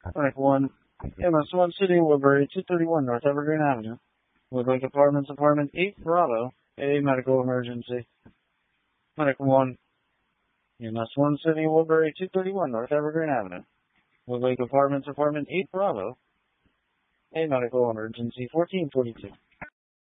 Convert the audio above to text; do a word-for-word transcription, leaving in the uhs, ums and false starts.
Clinic one, M S one City, Woodbury, two thirty-one North Evergreen Avenue. Woodlake Apartments, Apartment eight, Bravo, a medical emergency. Clinic one, M S one City, Woodbury, two thirty-one North Evergreen Avenue. Woodlake Apartments, Apartment eight, Bravo, a medical emergency, fourteen forty-two.